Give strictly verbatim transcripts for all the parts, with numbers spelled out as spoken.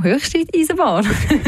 höchste Eisenbahn.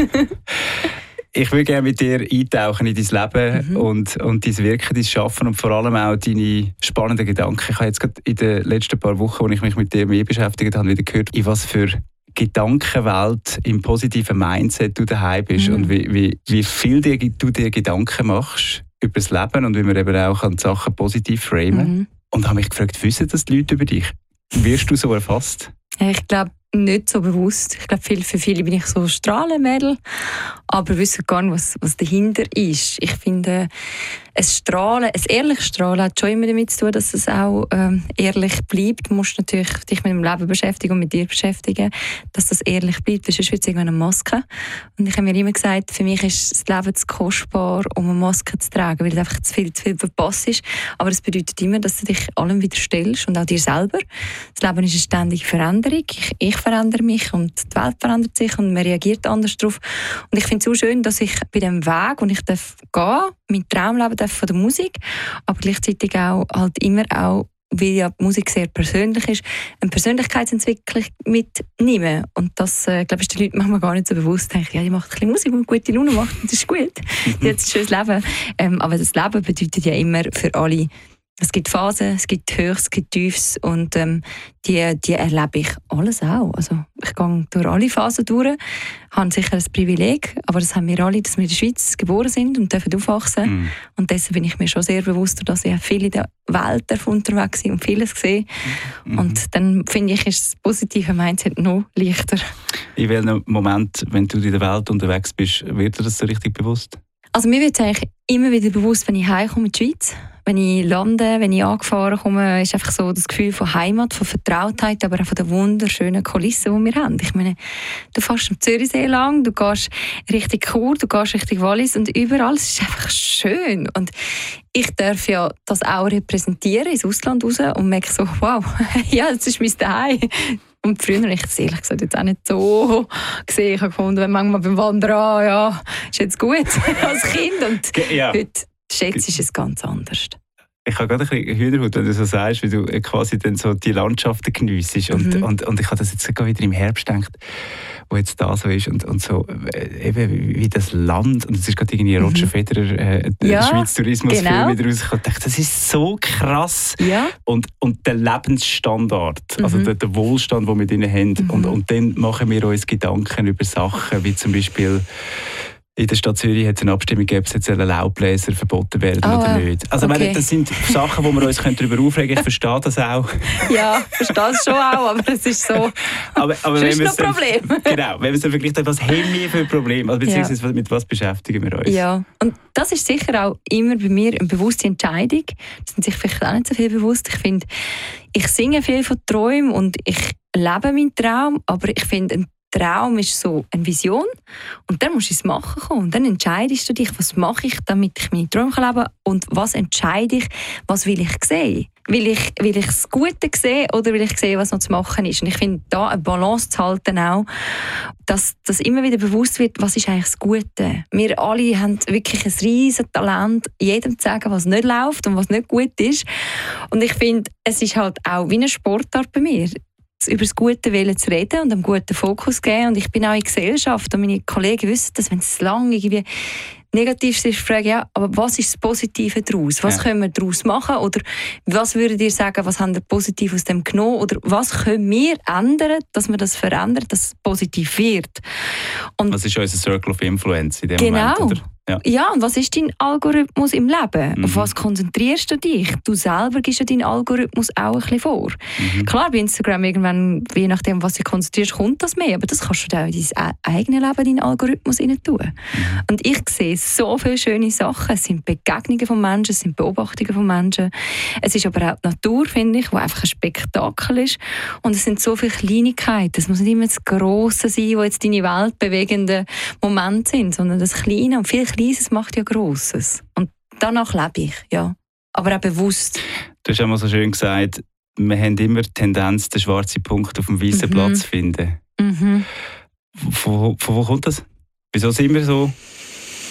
Ich würde gerne mit dir eintauchen in dein Leben mhm. und, und dein Wirken, dein Schaffen und vor allem auch deine spannenden Gedanken. Ich habe jetzt gerade in den letzten paar Wochen, als ich mich mit dir mehr beschäftigt habe, wieder gehört, in was für Gedankenwelt im positiven Mindset du daheim bist mhm. und wie, wie, wie viel dir, du dir Gedanken machst über das Leben und wie man eben auch die Sachen positiv framen. Mhm. Und habe mich gefragt, wissen das die Leute über dich? Wirst du so erfasst? Ich glaube, nicht so bewusst. Ich glaube, für viele bin ich so ein Strahlenmädel, aber wissen gar nicht, was, was dahinter ist. Ich finde, ein Strahlen, ein ehrliches Strahlen hat schon immer damit zu tun, dass es auch ähm, ehrlich bleibt. Du musst natürlich dich mit dem Leben beschäftigen und mit dir beschäftigen, dass das ehrlich bleibt. Sonst wird es irgendwann eine Maske. Und ich habe mir immer gesagt, für mich ist das Leben zu kostbar, um eine Maske zu tragen, weil es einfach zu viel, zu viel verpasst ist. Aber es bedeutet immer, dass du dich allem widerstellst und auch dir selber. Das Leben ist eine ständige Veränderung. Ich, ich verändere mich und die Welt verändert sich und man reagiert anders darauf. Und ich finde es so schön, dass ich bei dem Weg, wo ich darf gehen, mein Traumleben darf von der Musik, aber gleichzeitig auch halt immer auch, weil ja die Musik sehr persönlich ist, eine Persönlichkeitsentwicklung mitnehmen. Und das, äh, glaube ich, ist den Leuten manchmal gar nicht so bewusst. Denken, ja, die macht ein bisschen Musik und gute Laune macht, das ist gut. Die hat ein schönes Leben. Ähm, aber das Leben bedeutet ja immer für alle, es gibt Phasen, es gibt Höchst, es gibt Tiefs und ähm, die, die erlebe ich alles auch. Also ich gehe durch alle Phasen durch, habe sicher ein Privileg, aber das haben wir alle, dass wir in der Schweiz geboren sind und dürfen aufwachsen. Mm. Und deshalb bin ich mir schon sehr bewusst, dass ich viel in der Welt unterwegs bin und vieles sehe. Mm. Und dann finde ich, ist das positive Mindset noch leichter. In welchem Moment, wenn du in der Welt unterwegs bist, wird dir das so richtig bewusst? Also mir wird es eigentlich immer wieder bewusst, wenn ich heimkomme in die Schweiz. Wenn ich lande, wenn ich angefahren komme, ist einfach so das Gefühl von Heimat, von Vertrautheit, aber auch von den wunderschönen Kulissen, die wir haben. Ich meine, du fährst am Zürichsee lang, du gehst Richtung Chur, du gehst Richtung Wallis und überall, es ist einfach schön. Und ich darf ja das auch repräsentieren ins Ausland raus und merke so, wow, ja, das ist mein Zuhause. Und früher habe ich das ehrlich gesagt jetzt auch nicht so gesehen. Ich habe gefunden, wenn manchmal beim Wandern, ah, ja, ist jetzt gut als Kind. Und ja. Heute schätzt ist es ganz anders. Ich habe gerade ein bisschen Hühnerhaut, wenn du so sagst, wie du quasi dann so die Landschaften geniessest. Und, mhm. und, und ich habe das jetzt sogar wieder im Herbst gedacht, wo jetzt da so ist und, und so eben wie das Land, und es ist gerade irgendwie Roger Federer, äh, der ja, Schweiz Tourismusfilm genau. wieder rausgekommen. Ich dachte, das ist so krass. Ja. Und, und der Lebensstandard, mhm. also der, der Wohlstand, den wir drin haben. Mhm. Und, und dann machen wir uns Gedanken über Sachen, wie zum Beispiel in der Stadt Zürich hat es eine Abstimmung gegeben, ob jetzt Laubbläser verboten werden oh, oder nicht. Also okay. meine, das sind Sachen, wo wir uns darüber aufregen können. Ich verstehe das auch. Ja, ich verstehe es schon auch, aber es ist so. Aber, aber das ist noch ein Problem. Genau, wenn wir es dann vergleichen, was haben wir für ein Problem? Also beziehungsweise ja. mit was beschäftigen wir uns? Ja, und das ist sicher auch immer bei mir eine bewusste Entscheidung. Das sind sich vielleicht auch nicht so viel bewusst. Ich finde, ich singe viel von Träumen und ich lebe meinen Traum, aber ich finde, ein Traum ist so eine Vision und dann musst du ins Machen kommen. Und dann entscheidest du dich, was mache ich, damit ich meine Träume leben kann und was entscheide ich, was will ich sehen. Will ich, will ich das Gute sehen oder will ich sehen, was noch zu machen ist? Und ich finde, da eine Balance zu halten auch, dass, dass immer wieder bewusst wird, was ist eigentlich das Gute. Wir alle haben wirklich ein riesen Talent, jedem zu sagen, was nicht läuft und was nicht gut ist. Und ich finde, es ist halt auch wie eine Sportart bei mir, über das Gute Willen zu reden und einen guten Fokus zu geben. Und ich bin auch in Gesellschaft und meine Kollegen wissen das, wenn es lange irgendwie negativ ist, frage ja, aber was ist das Positive daraus? Was ja. können wir daraus machen? Oder was würdet ihr sagen, was haben wir positiv aus dem genommen? Oder was können wir ändern, dass wir das verändern, dass es positiv wird? Und was ist unser Circle of Influence in dem genau. Moment? Oder? Ja. ja, und was ist dein Algorithmus im Leben? Mhm. Auf was konzentrierst du dich? Du selber gibst ja deinen Algorithmus auch ein bisschen vor. Mhm. Klar, bei Instagram irgendwann, je nachdem, was du konzentrierst, kommt das mehr, aber das kannst du auch in dein eigenes Leben, deinen Algorithmus rein tun. Mhm. Und ich sehe so viele schöne Sachen. Es sind Begegnungen von Menschen, es sind Beobachtungen von Menschen. Es ist aber auch die Natur, finde ich, die einfach ein Spektakel ist. Und es sind so viele Kleinigkeiten. Es muss nicht immer das Grosse sein, wo jetzt deine weltbewegenden Momente sind, sondern das Kleine und viel Kleines macht ja Grosses. Und danach lebe ich, ja. Aber auch bewusst. Du hast einmal so schön gesagt, wir haben immer die Tendenz, den schwarzen Punkt auf dem weißen mhm. Platz zu finden. Mhm. Von, von wo kommt das? Wieso sind wir so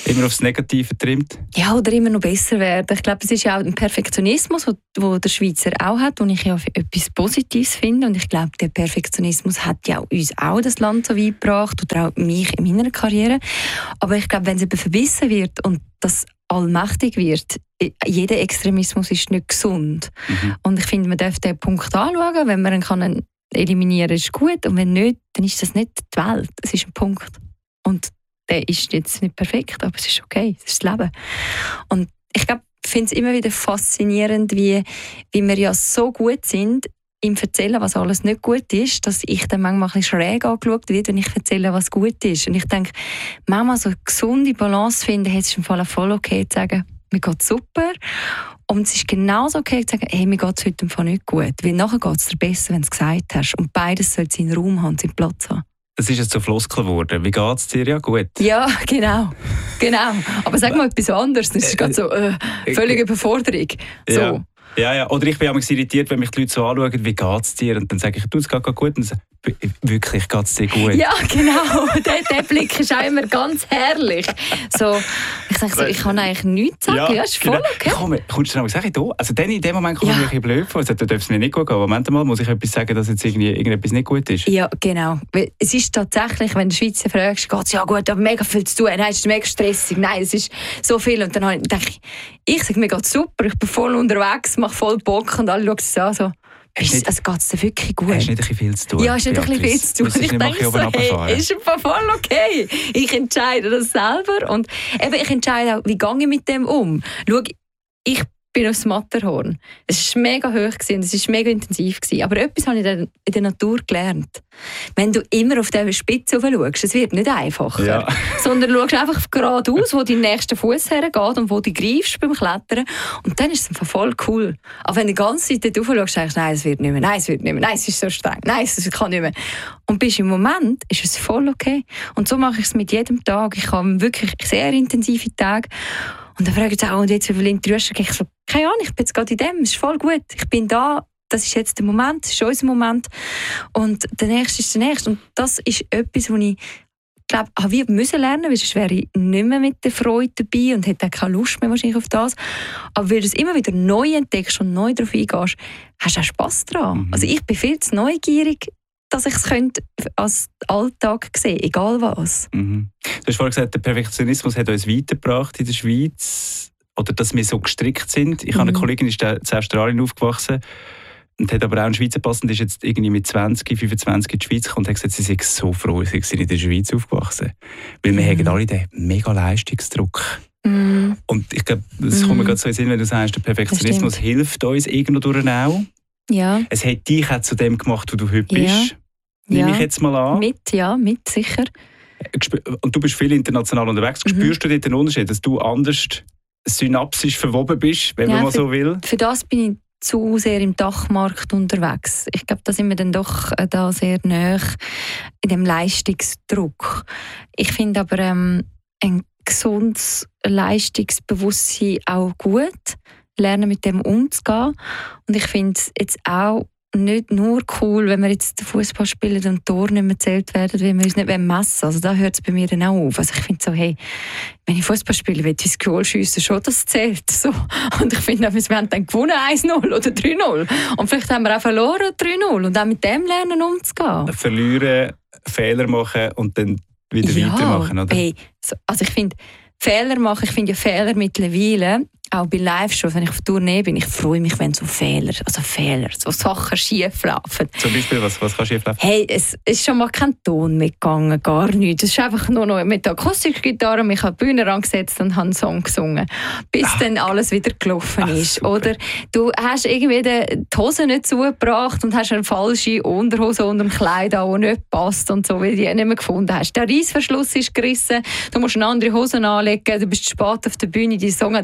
Immer aufs Negative getrimmt? Ja, oder immer noch besser werden. Ich glaube, es ist ja auch ein Perfektionismus, den der Schweizer auch hat, den ich ja etwas Positives finde. Und ich glaube, der Perfektionismus hat ja uns auch das Land so weit gebracht oder auch mich in meiner Karriere. Aber ich glaube, wenn es eben verbissen wird und das allmächtig wird, jeder Extremismus ist nicht gesund. Mhm. Und ich finde, man darf den Punkt anschauen. Wenn man ihn kann eliminieren kann, ist gut. Und wenn nicht, dann ist das nicht die Welt. Es ist ein Punkt. Und der ist jetzt nicht perfekt, aber es ist okay, es ist das Leben. Und ich glaube, ich finde es immer wieder faszinierend, wie, wie wir ja so gut sind, ihm erzählen, was alles nicht gut ist, dass ich dann manchmal ein bisschen schräg angeschaut werde, wenn ich erzähle, was gut ist. Und ich denke, manchmal so eine gesunde Balance finden, hey, es ist im Fall voll okay zu sagen, mir geht es super. Und es ist genauso okay zu sagen, hey, mir geht es heute im Fall nicht gut. Weil nachher geht es dir besser, wenn du es gesagt hast. Und beides soll seinen Raum haben, seinen Platz haben. Das ist jetzt so Floskel geworden. Wie geht es dir? Ja, gut. Ja, genau. genau. Aber sag mal etwas anderes. Das ist gerade so äh, völlige Überforderung. So. Ja. Ja, ja. Oder ich bin auch irritiert, wenn mich die Leute so anschauen, wie geht es dir? Und dann sage ich, du, es geht gut. Und dann sage ich, wirklich, geht es dir gut? Ja, genau. der, der Blick ist auch immer ganz herrlich. So, ich sage so, ich kann eigentlich nichts sagen. Ja, ja ist voll genau. Okay. Komm, kommst du dann sagen, du? Also dann in dem Moment kommt ja. mir ein bisschen blöd vor. Also, da darf es mir nicht gut gehen. Moment mal, muss ich etwas sagen, dass jetzt irgendwie irgendetwas nicht gut ist? Ja, genau. Es ist tatsächlich, wenn du Schweizer fragst, geht es ja gut, aber mega viel zu tun. Nein, es ist mega stressig. Nein, es ist so viel. Und dann denke ich, ich sage, mir geht super, ich bin voll unterwegs, mache voll Bock und alle schauen es an so. Nicht, also geht es dir wirklich gut? Hast nicht ein bisschen viel zu tun? Ja, hast nicht ein bisschen viel zu tun. Ich denke so, hey, ist voll okay. Ich entscheide das selber und eben, ich entscheide auch, wie gehe ich mit dem um. Schau, ich bin aufs Matterhorn. Es war mega hoch und es war mega intensiv. Aber etwas habe ich in der Natur gelernt. Wenn du immer auf diese Spitze schaust, es wird nicht einfacher. Ja. Sondern du schaust einfach geradeaus, wo dein nächster Fuß hergeht und wo du greifst beim Klettern. Und dann ist es voll cool. Aber wenn du die ganze Zeit darauf schaust, denkst du, nein, es wird nicht mehr, nein, es wird nicht mehr, nein, es ist so streng, nein, es kann nicht mehr. Und bist im Moment, ist es voll okay. Und so mache ich es mit jedem Tag. Ich habe wirklich sehr intensive Tage. Und dann frage ich auch, und jetzt, wie viele Interviews ich so, keine Ahnung, ich bin jetzt gerade in dem, es ist voll gut, ich bin da, das ist jetzt der Moment, das ist unser Moment und der nächste ist der nächste. Und das ist etwas, was ich glaube, wir müssen lernen, weil sonst wäre ich nicht mehr mit der Freude dabei und hätte auch keine Lust mehr wahrscheinlich auf das. Aber weil du es immer wieder neu entdeckst und neu darauf eingehst, hast du auch Spass daran. Mhm. Also ich bin viel zu neugierig, dass ich es als Alltag sehen könnte, egal was. Mhm. Du hast vorhin gesagt, der Perfektionismus hat uns weitergebracht in der Schweiz. Oder dass wir so gestrickt sind. Ich mhm. habe eine Kollegin, die ist in Australien aufgewachsen und hat aber auch einen Schweizer Pass und ist jetzt irgendwie mit zwanzig, fünfundzwanzig in die Schweiz gekommen und hat gesagt, sie sei so froh, sie sei in der Schweiz aufgewachsen. Weil mhm. wir haben alle den mega Leistungsdruck. Mhm. Und ich glaube, das mhm. kommt mir gerade so in den Sinn, wenn du sagst, der Perfektionismus hilft uns irgendwo durch auch. Ja. Es hat dich auch zu dem gemacht, wo du heute bist. Ja. Nehme ja. ich jetzt mal an. Mit, ja, mit, sicher. Und du bist viel international unterwegs. Mhm. Spürst du dort den Unterschied, dass du anders synapsisch verwoben bist, wenn ja, man mal für, so will? Für das bin ich zu sehr im Dachmarkt unterwegs. Ich glaube, da sind wir dann doch äh, da sehr nahe in dem Leistungsdruck. Ich finde aber ähm, ein gesundes Leistungsbewusstsein auch gut, lernen mit dem umzugehen. Und ich finde es jetzt auch nicht nur cool, wenn wir jetzt Fußball spielen und Tore nicht mehr gezählt werden, weil wir uns nicht messen wollen. Also da hört es bei mir dann auch auf. Also ich finde so, hey, wenn ich Fußball spiele, will ich das Goal schiessen, schon das zählt. So. Und ich finde, wir haben dann gewonnen eins null oder drei null. Und vielleicht haben wir auch verloren drei null. Und auch mit dem lernen umzugehen. Verlieren, Fehler machen und dann wieder ja, weitermachen, oder? Hey, also ich finde, Fehler machen, ich finde ja Fehler mittlerweile, auch bei Live-Shows, wenn ich auf Tournee bin, ich freue mich, wenn so Fehler, also Fehler, so Sachen schief laufen. Zum Beispiel, was, was kann schief laufen? Hey, es ist schon mal kein Ton mitgegangen, gar nichts. Es ist einfach nur noch mit der Akustikgitarre, mich an die Bühne angesetzt und habe einen Song gesungen, bis Ach, dann alles wieder gelaufen Ach, ist. Super. Oder du hast irgendwie die Hose nicht zugebracht und hast eine falsche Unterhose unter dem Kleid an, die nicht passt und so, weil du die nicht mehr gefunden hast. Der Reissverschluss ist gerissen, du musst eine andere Hose anlegen, du bist spät auf der Bühne, die Song hat eigentlich schon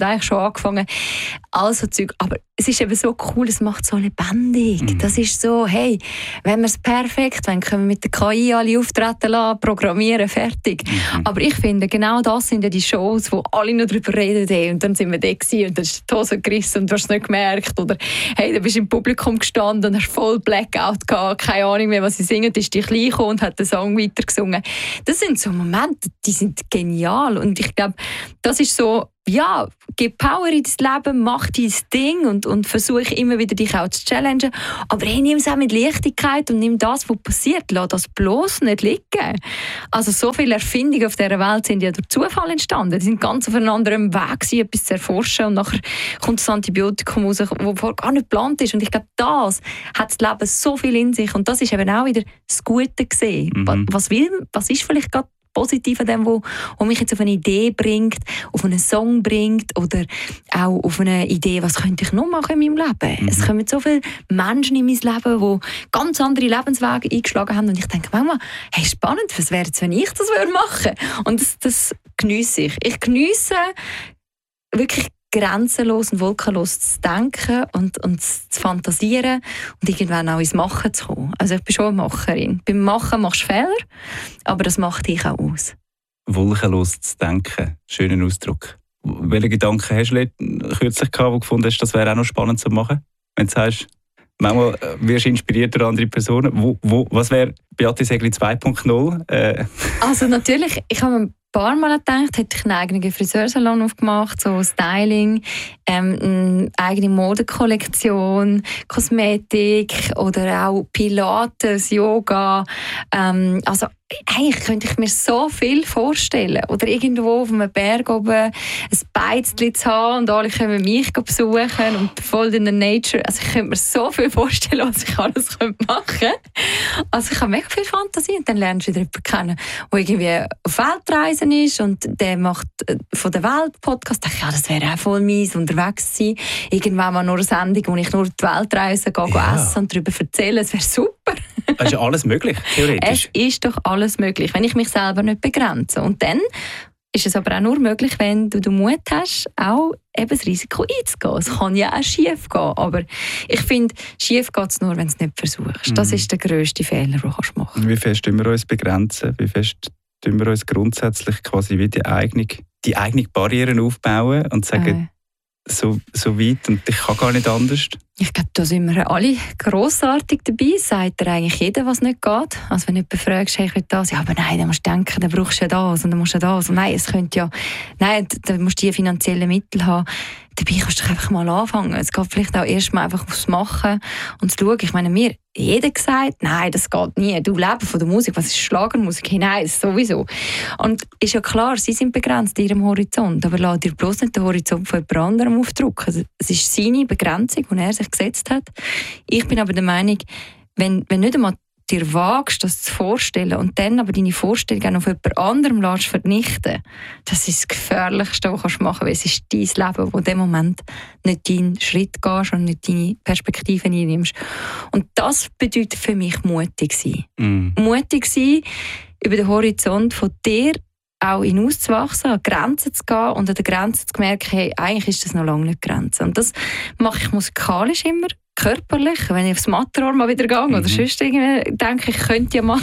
angefangen. Also Zeug. Aber es ist eben so cool, es macht so lebendig. Mhm. Das ist so, hey, wenn wir es perfekt wollen, können wir mit der K I alle auftreten lassen, programmieren, fertig. Mhm. Aber ich finde, genau das sind ja die Shows, wo alle noch darüber reden. Hey, und dann sind wir da gewesen, und dann ist die Hose gerissen und du hast es nicht gemerkt. Oder hey, du bist im Publikum gestanden und hast voll Blackout gehabt, keine Ahnung mehr, was sie singen. Ist die klein gekommen und hat den Song weitergesungen. Das sind so Momente, die sind genial. Und ich glaube, das ist so, ja, gib Power in dein Leben, mach dein Ding und, und versuche immer wieder dich auch zu challengen. Aber hey, nimm es auch mit Leichtigkeit und nimm das, was passiert. Lass das bloß nicht liegen. Also so viele Erfindungen auf dieser Welt sind ja durch Zufall entstanden. Die sind ganz auf einem anderen Weg gewesen, etwas zu erforschen, und nachher kommt das Antibiotikum raus, das vorher gar nicht geplant ist. Und ich glaube, das hat das Leben so viel in sich. Und das ist eben auch wieder das Gute gesehen. Mhm. Was, will, was ist vielleicht gerade positiv an dem, wo, wo mich jetzt auf eine Idee bringt, auf einen Song bringt oder auch auf eine Idee, was könnte ich noch machen in meinem Leben. Mhm. Es kommen so viele Menschen in mein Leben, die ganz andere Lebenswege eingeschlagen haben, und ich denke manchmal, hey, spannend, was wäre es, wenn ich das machen würde? Und das, das geniesse ich. Ich geniesse wirklich grenzenlos und wolkenlos zu denken und, und zu fantasieren und irgendwann auch ins Machen zu kommen. Also ich bin schon eine Macherin. Beim Machen machst du Fehler, aber das macht dich auch aus. Wolkenlos zu denken, schöner Ausdruck. Welche Gedanken hast du kürzlich gehabt, wo du gefunden hast, das wäre auch noch spannend zu machen? Wenn du sagst, manchmal wirst du inspiriert durch andere Personen. Wo, wo, was wäre Beate Segli zwei Punkt null? Äh. Also natürlich, ich habe ein paar Mal gedacht, hätte ich einen eigenen Friseursalon aufgemacht, so Styling, ähm, eine eigene Modekollektion, Kosmetik oder auch Pilates, Yoga. Ähm, also eigentlich könnte ich mir so viel vorstellen. Oder irgendwo auf einem Berg oben ein Beizli zu haben und alle können mich besuchen und voll in der Nature. Also ich könnte mir so viel vorstellen, was ich alles machen könnte. Also ich habe mega viel Fantasie, und dann lernst du wieder jemanden kennen, der irgendwie auf Weltreisen ist und der macht von der Welt Podcast. Ich dachte, ja, das wäre auch voll mies, unterwegs zu sein. Irgendwann mal nur eine Sendung, wo ich nur die Weltreise gehe, ja. essen und darüber erzählen. Das wäre super. Es ist ja alles möglich, theoretisch. Es ist doch alles möglich, wenn ich mich selber nicht begrenze. Und dann ist es aber auch nur möglich, wenn du den Mut hast, auch eben das Risiko einzugehen. Es kann ja auch schief gehen, aber ich finde, schief geht es nur, wenn du es nicht versuchst. Das ist der grösste Fehler, den du machen kannst. Wie fest tun wir uns begrenzen? Wie fest tun wir uns grundsätzlich quasi wie die eigene, die eigene Barrieren aufbauen und sagen, äh. so, so weit und ich kann gar nicht anders? Ich glaube, da sind wir alle grossartig dabei. Sagt dir eigentlich jeder, was nicht geht. Also wenn du jemanden fragst, hey, ich will das, ja, aber nein, dann musst du denken, dann brauchst du ja das und dann musst du ja das. Und nein, es könnte ja, nein, dann musst du die finanziellen Mittel haben. Dabei kannst du einfach mal anfangen. Es geht vielleicht auch erst mal einfach aufs Machen und zu schauen. Ich meine, mir jeder gesagt, nein, das geht nie. Du lebst von der Musik, was ist Schlagermusik? Hey, nein, das sowieso. Und ist ja klar, sie sind begrenzt in ihrem Horizont, aber lass dir bloß nicht den Horizont von jemand anderem aufdrücken. Es ist seine Begrenzung, die er sich gesetzt hat. Ich bin aber der Meinung, wenn, wenn nicht einmal dir wagst, das zu vorstellen und dann aber deine Vorstellung auf jemand anderem lässt vernichten, das ist das Gefährlichste, was du machen kannst, weil es ist dein Leben, wo in dem Moment nicht deinen Schritt gehst und nicht deine Perspektive einnimmst. Und das bedeutet für mich mutig sein. Mm. Mutig sein, über den Horizont von dir auch hinauszuwachsen, an Grenzen zu gehen und an der Grenze zu merken, hey, eigentlich ist das noch lange nicht Grenze. Und das mache ich musikalisch immer, körperlich, wenn ich aufs Matterhorn mal wieder gehe mhm. oder sonst irgendwie denke, ich könnte ja mal.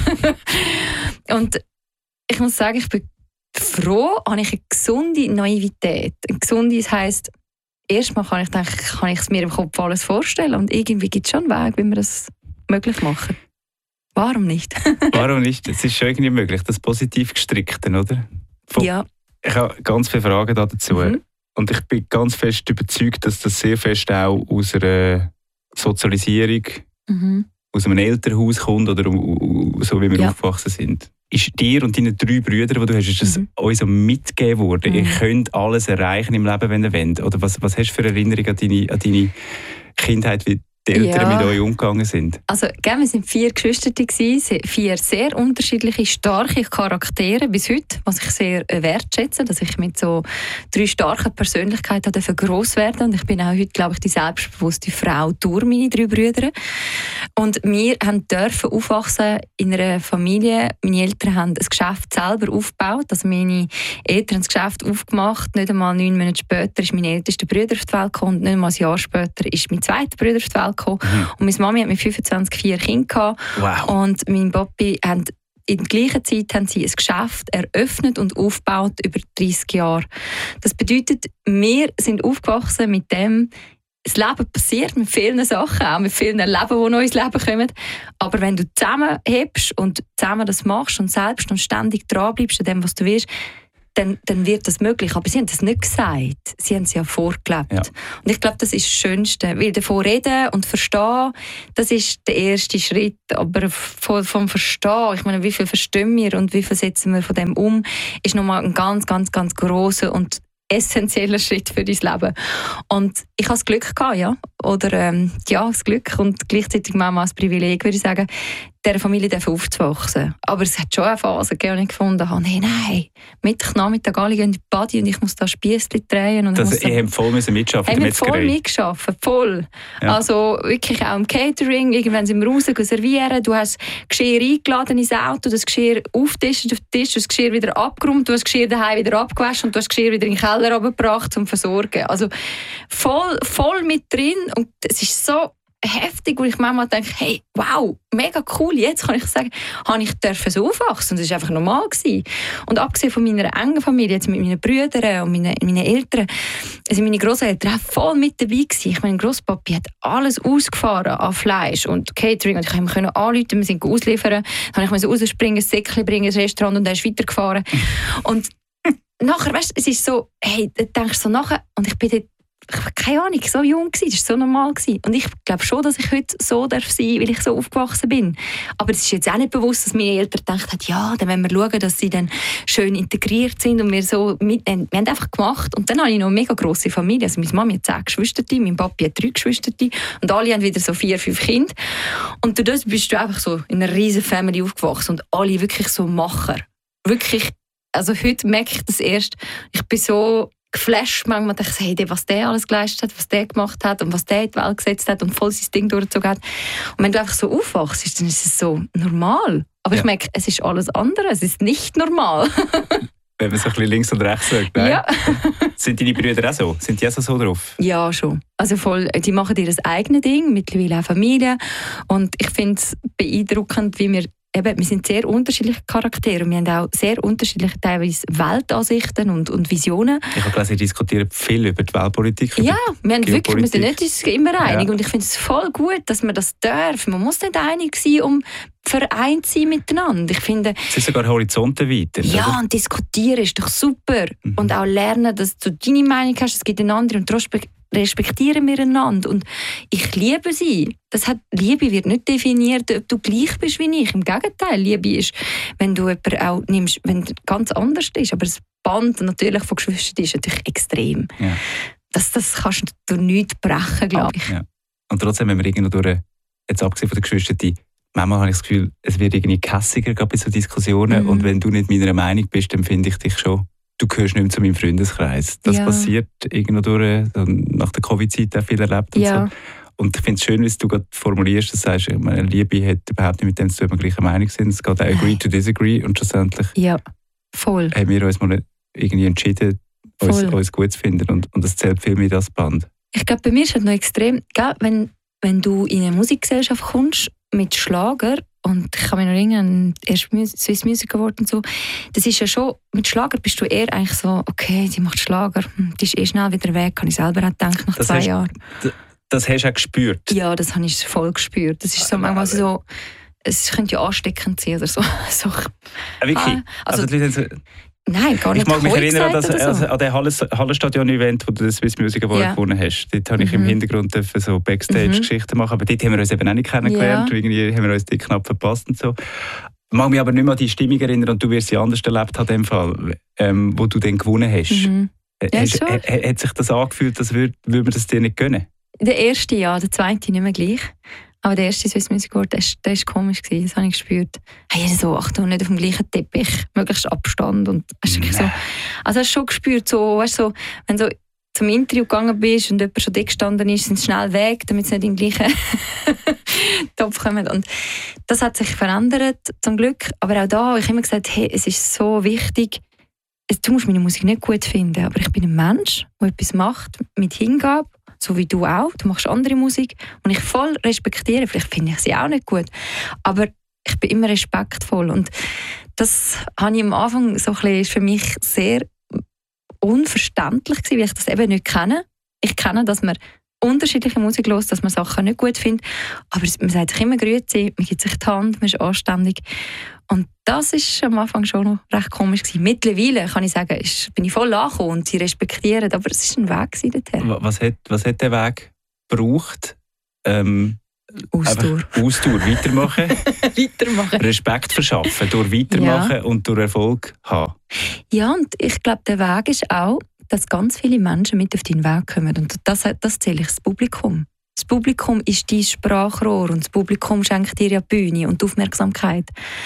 Und ich muss sagen, ich bin froh, habe ich eine gesunde Naivität. Eine gesunde, das heisst, erstmal kann ich denken, kann ich es mir im Kopf alles vorstellen und irgendwie gibt es schon einen Weg, wie wir das möglich machen. Warum nicht? Warum nicht? Es ist schon irgendwie möglich, das positiv gestrickte, oder? Von, ja. Ich habe ganz viele Fragen dazu. Mhm. Und ich bin ganz fest überzeugt, dass das sehr fest auch aus einer Sozialisierung, mhm. aus einem Elternhaus kommt oder so, wie wir ja. aufgewachsen sind. Ist dir und deinen drei Brüdern, die du hast, ist das mhm. euch so mitgegeben worden? Mhm. Ihr könnt alles erreichen im Leben, wenn ihr wollt? Oder was, was hast du für Erinnerungen an deine, an deine Kindheit, wie die Eltern Ja. mit euch umgegangen sind? Also, gell, wir waren vier Geschwister, gewesen, vier sehr unterschiedliche, starke Charaktere bis heute, was ich sehr äh, wertschätze, dass ich mit so drei starken Persönlichkeiten durfte gross werden. Und ich bin auch heute, glaube ich, die selbstbewusste Frau durch meine drei Brüder. Und wir haben dürfen aufwachsen in einer Familie. Meine Eltern haben ein Geschäft selber aufgebaut. Also meine Eltern haben das Geschäft aufgemacht. Nicht einmal neun Monate später ist mein ältester Bruder auf die Welt gekommen. Und nicht einmal ein Jahr später ist mein zweiter Bruder auf die Welt gekommen. Mhm. Und meine Mami hat mit fünfundzwanzig vier Kinder gehabt. Wow. Und mein Papi haben in der gleichen Zeit haben sie ein Geschäft eröffnet und aufgebaut über dreissig Jahre. Das bedeutet, wir sind aufgewachsen mit dem, das Leben passiert mit vielen Sachen, auch mit vielen Leben, die neu ins Leben kommen. Aber wenn du zusammenhebst und zusammen das machst und selbst und ständig dranbleibst an dem, was du willst, Dann, dann wird das möglich. Aber sie haben das nicht gesagt. Sie haben es ja vorgelebt. Ja. Und ich glaube, das ist das Schönste. Weil davon reden und verstehen, das ist der erste Schritt. Aber vom, vom Verstehen, ich meine, wie viel verstehen wir und wie viel setzen wir von dem um, ist nochmal ein ganz, ganz, ganz grosser und essentieller Schritt für dein Leben. Und ich hatte das Glück gehabt, ja. Oder ähm, ja, das Glück und gleichzeitig Mama als Privileg, würde ich sagen, dieser Familie aufzuwachsen. Aber es hat schon eine Phase gegeben, wo ich gefunden habe, hey, nein, Mittwochnachmittag alle gehen in die Body und ich muss da Spiessli drehen. Und das, ihr habt voll mitschaffen in der Metzgerei? Voll mitgearbeitet, voll. Ja. Also wirklich auch im Catering, irgendwann sind wir raus servieren, du hast Geschirr eingeladen ins Auto, das Geschirr aufgetischen auf den Tisch, das Geschirr wieder abgeräumt, du hast das Geschirr daheim wieder abgewaschen und du hast das Geschirr wieder in den Keller runtergebracht zum Versorgen. Also voll, voll mit drin und es ist so heftig, wo ich manchmal denke, hey, wow, mega cool, jetzt kann ich sagen, habe ich dürfen so aufwachsen und das war einfach normal gewesen. Und abgesehen von meiner engen Familie, jetzt mit meinen Brüdern und meinen, meinen Eltern, sind meine Grosseltern auch voll mit dabei gewesen. Ich meine, mein Grosspapi hat alles ausgefahren an Fleisch und Catering und ich konnte ihm anrufen, wir sind ausliefern, dann konnte ich rausspringen, ein Säckchen bringen ins Restaurant und dann ist weitergefahren. Und nachher, weißt du, es ist so, hey, da denkst du so nachher, und ich bin dort, ich habe keine Ahnung, so jung gewesen, das war so normal gewesen. Und ich glaube schon, dass ich heute so darf sein, weil ich so aufgewachsen bin. Aber es ist jetzt auch nicht bewusst, dass meine Eltern gedacht haben, ja, dann wollen wir schauen, dass sie dann schön integriert sind und wir so mitnehmen. Wir haben einfach gemacht. Und dann habe ich noch eine mega grosse Familie. Also meine Mami hat zehn Geschwister, mein Papi hat drei Geschwister und alle haben wieder so vier, fünf Kinder. Und durch das bist du einfach so in einer riesen Family aufgewachsen und alle wirklich so Macher. Wirklich, also heute merke ich das erst. Ich bin so geflasht manchmal, dachte ich, hey, was der alles geleistet hat, was der gemacht hat und was der in die Welt gesetzt hat und voll sein Ding durchgezogen hat. Und wenn du einfach so aufwachst, dann ist es so normal. Aber ja. Ich merke, es ist alles andere, es ist nicht normal. Wenn man so ein bisschen links und rechts sagt, nein. Ja. Sind deine Brüder auch so? Sind die auch so drauf? Ja, schon. Also voll, die machen ihr das eigene Ding, mittlerweile auch Familie. Und ich finde es beeindruckend, wie wir Eben, wir sind sehr unterschiedliche Charaktere und wir haben auch sehr unterschiedliche teilweise Weltansichten und, und Visionen. Ich habe gelesen, Sie diskutieren viel über die Weltpolitik. Ja, wir, haben wirklich, wir sind nicht immer einig ja. Und ich finde es voll gut, dass man das darf. Man muss nicht einig sein, um vereint zu sein miteinander. Ich finde, es ist sogar Horizonte weiter. Ja, oder? Und diskutieren ist doch super. Mhm. Und auch lernen, dass du deine Meinung hast, es gibt eine andere und trotzdem respektieren wir einander. Und ich liebe sie. Das hat, Liebe wird nicht definiert, ob du gleich bist wie ich. Im Gegenteil, Liebe ist, wenn du jemanden auch nimmst, wenn du ganz anders bist. Aber das Band natürlich von Geschwistern ist natürlich extrem. Ja. Das, das kannst du durch nichts brechen, glaube ich. Ja. Und trotzdem, wenn wir irgendwo durch, jetzt abgesehen von den Geschwistern, manchmal habe ich das Gefühl, es wird irgendwie kässiger bei so Diskussionen. Mhm. Und wenn du nicht meiner Meinung bist, dann finde ich dich schon, du gehörst nicht mehr zu meinem Freundeskreis. Das ja. passiert irgendwo durch, nach der Covid-Zeit auch viel erlebt und ja. so. Und ich finde es schön, wie du gerade formulierst, dass du sagst, meine Liebe hat überhaupt nicht mit dem zu tun, wir gleicher Meinung sind. Es geht auch agree to disagree und schlussendlich ja, voll. haben wir uns mal irgendwie entschieden, uns, uns gut zu finden und, und das zählt viel mehr das Band. Ich glaube, bei mir ist es noch extrem, gell, wenn, wenn du in eine Musikgesellschaft kommst mit Schlager, und ich kann mich noch erinnern, erst Swiss Music Award und so, das ist ja schon, mit Schlager bist du eher eigentlich so, okay, sie macht Schlager, die ist eh schnell wieder weg, habe ich selber auch gedacht, nach das zwei hast, Jahren. D- Das hast du auch gespürt? Ja, das habe ich voll gespürt. Das ist so manchmal so, es könnte ja ansteckend sein oder so. so ah, wirklich? Ah, also, also die Leute so, nein, gar nicht. Ich mag mich erinnern an, das, so. also, an den Hallenstadion-Event, wo du das Swiss Music Award ja. gewonnen hast. Dort habe ich mhm. im Hintergrund so Backstage-Geschichten machen, aber dort haben wir uns eben auch nicht kennengelernt. Ja. Irgendwie haben wir uns dort knapp verpasst und so. Ich mag mich aber nicht mehr an die Stimmung erinnern und du wirst sie anders erlebt haben, in dem Fall, ähm, wo du dann gewonnen hast. Mhm. Ja, hast, hat, hat sich das angefühlt, als würde würd man das dir nicht gönnen? Der erste ja, der zweite nicht mehr gleich. Aber der erste Swiss Music Award, der, der ist komisch gewesen, das habe ich gespürt. Hey, so, Achtung, nicht auf dem gleichen Teppich, möglichst Abstand. Und hast du so, also hast du schon gespürt, so, weißt, so, wenn du so zum Interview gegangen bist und jemand schon dick gestanden ist, sind sie schnell weg, damit sie nicht in den gleichen Topf kommen. Und das hat sich verändert, zum Glück. Aber auch da habe ich immer gesagt, hey, es ist so wichtig, du musst meine Musik nicht gut finden, aber ich bin ein Mensch, der etwas macht mit Hingabe, so wie du auch. Du machst andere Musik und ich voll respektiere. Vielleicht finde ich sie auch nicht gut, aber ich bin immer respektvoll. Und das habe ich am Anfang so ein bisschen, ist für mich sehr unverständlich gewesen, weil ich das eben nicht kenne. Ich kenne, dass man unterschiedliche Musik hört, dass man Sachen nicht gut findet, aber man sagt sich immer «Grüezi», man gibt sich die Hand, man ist anständig. Und das war am Anfang schon noch recht komisch gewesen. Mittlerweile kann ich sagen, ist, bin ich voll angekommen und sie respektieren, aber es war ein Weg dorthin. Was hat, was hat der Weg gebraucht? Ähm, Ausdauer. Ausdauer, weitermachen. weitermachen. Respekt verschaffen, durch Weitermachen ja. und durch Erfolg haben. Ja, und ich glaube, der Weg ist auch, dass ganz viele Menschen mit auf deinen Weg kommen. Und das, das zähle ich das Publikum. Das Publikum ist dein Sprachrohr und das Publikum schenkt dir ja die Bühne und die Aufmerksamkeit.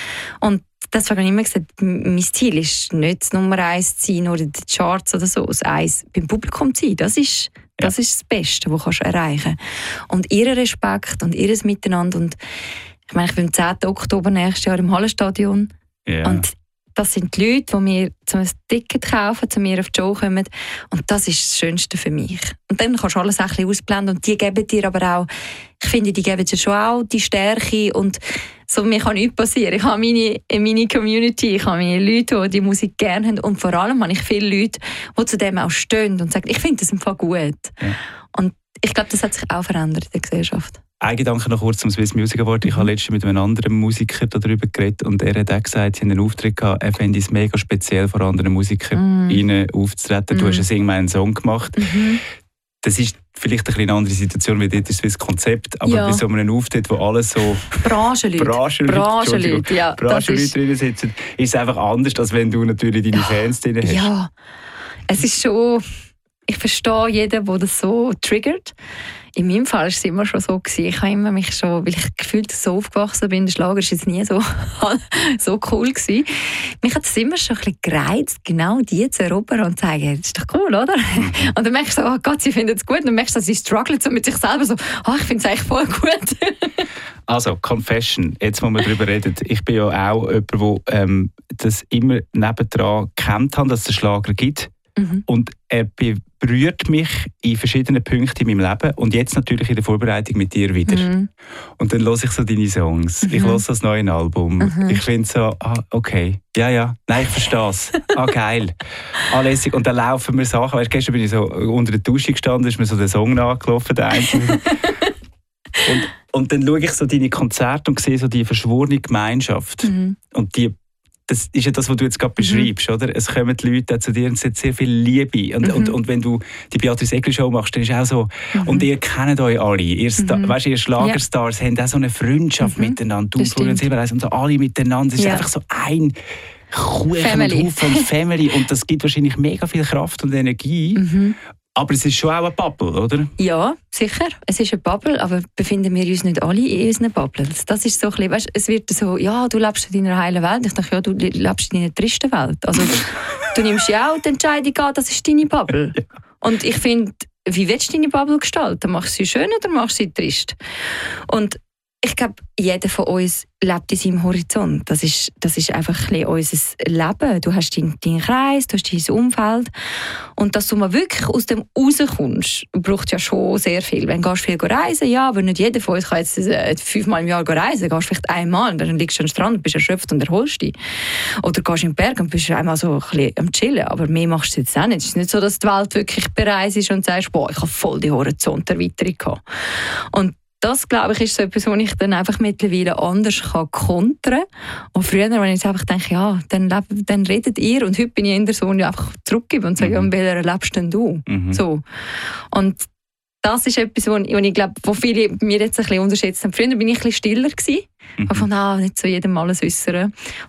Und deswegen habe ich immer gesagt, mein Ziel ist nicht das Nummer eins zu sein oder die Charts oder so. Das eins beim Publikum zu sein, das ist, das ist das Beste, was du erreichen kannst. Und ihren Respekt und ihr Miteinander. Und ich meine, ich bin am zehnten Oktober nächstes Jahr im Hallenstadion. Yeah. Und das sind die Leute, die mir zum Ticket kaufen, zu mir auf die Show kommen. Und das ist das Schönste für mich. Und dann kannst du alles ein bisschen ausblenden. Und die geben dir aber auch, ich finde, die geben dir schon auch die Stärke. Und so, mir kann nichts passieren. Ich habe meine, meine Community, ich habe meine Leute, die die Musik gerne haben. Und vor allem habe ich viele Leute, die zu dem auch stehen und sagen, ich finde das im Fall gut. Ja. Und ich glaube, das hat sich auch verändert in der Gesellschaft. Ein Gedanke noch kurz zum Swiss Music Award. Ich habe letztens mit einem anderen Musiker darüber geredet und er hat auch gesagt, sie haben einen Auftritt gehabt, er fände es mega speziell, vor anderen Musikern mm. aufzutreten. Mm. Du hast einen Sing einen Song gemacht. Mm-hmm. Das ist vielleicht eine, eine andere Situation wie dort das Swiss Konzept, aber ja. bei so einem Auftritt, wo alles so Branchenleute, Branchenleute, Branchenleute, ja, Branchenleute drin sitzen, ist es einfach anders, als wenn du natürlich deine Fans drin hast. Ja, es ist schon, ich verstehe jeden, der das so triggert. In meinem Fall war es immer schon so gewesen. Ich habe immer mich schon, weil ich gefühlt so aufgewachsen bin, der Schlager war jetzt nie so, so cool gewesen. Mich hat es immer schon ein bisschen gereizt, genau die zu erobern und zu sagen, das ist doch cool, oder? Und dann merkst du so, oh Gott, sie finden es gut. Und dann merkst du, dass sie strugglen so mit sich selber, so, oh, ich finde es eigentlich voll gut. Also, Confession, jetzt wo wir darüber reden. Ich bin ja auch jemand, der ähm, das immer nebendran gekannt hat, dass es einen Schlager gibt. Mhm. Und er berührt mich in verschiedenen Punkten in meinem Leben und jetzt natürlich in der Vorbereitung mit dir wieder. Mhm. Und dann höre ich so deine Songs, mhm. ich höre das neue Album. Mhm. Ich finde so, ah, okay, ja, ja, nein, ich verstehe es. Ah, geil. Ah, lässig. Und dann laufen mir Sachen, weißt, gestern bin ich so unter der Dusche gestanden, ist mir so der Song nachgelaufen, der einzelne. und, und dann schaue ich so deine Konzerte und sehe so die verschworene Gemeinschaft. Mhm. Und die Das ist ja das, was du jetzt gerade beschreibst, mhm. oder? Es kommen die Leute zu dir und es hat sehr viel Liebe. Und, mhm. und, und wenn du die Beatrice Egli Show machst, dann ist es auch so, mhm. und ihr kennt euch alle. Ihr, Sta- mhm. weißt, ihr Schlagerstars ja. haben auch so eine Freundschaft mhm. miteinander. Du, Florian und Silbereis und so alle miteinander. Es ist ja. einfach so ein Kuchen und Haufen und Family. Und das gibt wahrscheinlich mega viel Kraft und Energie. Mhm. Aber es ist schon auch eine Bubble, oder? Ja, sicher. Es ist eine Bubble, aber befinden wir uns nicht alle in unseren Bubbles. Das ist so ein bisschen, weißt, es wird so, ja, du lebst in deiner heilen Welt. Ich dachte, ja, du lebst in deiner tristen Welt. Also, du nimmst ja auch die Entscheidung an, das ist deine Bubble. Ja. Und ich finde, wie willst du deine Bubble gestalten? Machst du sie schön oder machst du sie trist? Und ich glaube, jeder von uns lebt in seinem Horizont. Das ist, das ist einfach ein bisschen unser Leben. Du hast deinen, deinen Kreis, du hast dein Umfeld. Und dass du mal wirklich aus dem rauskommst, braucht ja schon sehr viel. Wenn du viel reisen, ja, aber nicht jeder von uns kann jetzt äh, fünfmal im Jahr reisen. Du gehst vielleicht einmal, dann liegst du am Strand, bist erschöpft und erholst dich. Oder gehst in den Berg und bist einmal so ein bisschen am Chillen. Aber mehr machst du jetzt auch nicht. Es ist nicht so, dass die Welt wirklich bereist ist und sagst, boah, ich habe voll die Horizonterweiterung gehabt. Und das, glaube ich, ist so etwas, was ich dann einfach mittlerweile anders kann kontern kann. Und früher, wenn ich jetzt einfach denke, ja, dann, leb, dann redet ihr. Und heute bin ich in der Sohn einfach zurückgebe und sage, mhm. ja, welcher lebst denn du? Mhm. So. Und das ist etwas, wo ich, wo ich glaube, wo viele mir jetzt ein bisschen unterschätzt haben. Früher war ich ein bisschen stiller gewesen. Mhm. Von, ah, nicht so jedem alles äußern. Und heute